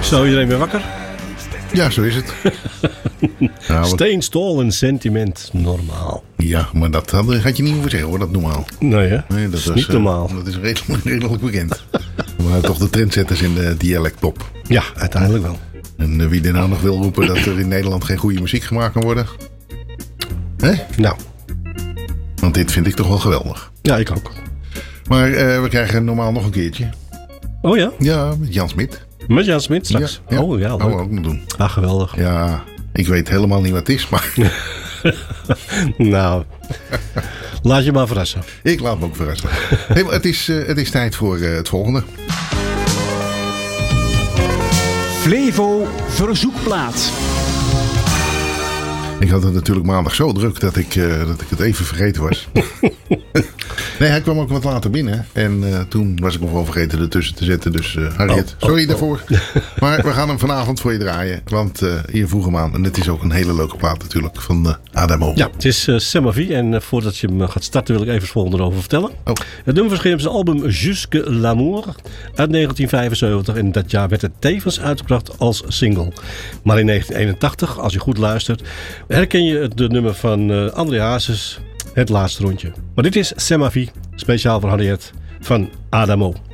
Zo, iedereen weer wakker? Ja, zo is het. Nou, Steen, stol en sentiment, normaal. ja, maar dat had je niet hoeven zeggen hoor, dat normaal. Nee hè? Nee, dat is niet normaal. Dat is redelijk bekend. We waren toch de trendsetters in de dialecttop. Ja, uiteindelijk wel. En wie er nou nog wil roepen dat er in Nederland geen goede muziek gemaakt kan worden. Hè? Nou, Want dit vind ik toch wel geweldig. ja, ik ook. Maar we krijgen normaal nog een keertje. Oh ja? Ja, met Jan Smit. Met Jan Smit straks? Ja, Oh ja, gaan we leuk. ook nog doen. Ah, geweldig. Ja, ik weet helemaal niet wat het is, maar Nou, laat je maar verrassen. ik laat me ook verrassen. Hey, maar het is tijd voor het volgende. Flevo Verzoekplaat. Ik had het natuurlijk maandag zo druk dat ik het even vergeten was. Nee, hij kwam ook wat later binnen. En toen was ik hem gewoon vergeten ertussen te zetten. Dus Harriet, sorry daarvoor. Maar we gaan hem vanavond voor je draaien. Want je vroeg hem aan. En het is ook een hele leuke plaat natuurlijk van Adamo. Ja, het is Semavi. En voordat je hem gaat starten wil ik even het volgende erover vertellen. Oh. Het nummer verscheen op zijn album Jusque l'amour uit 1975. En dat jaar werd het tevens uitgebracht als single. Maar in 1981, als je goed luistert, herken je het nummer van André Hazes, Het Laatste Rondje. Maar dit is Semavi, speciaal voor Harriet van Adamo.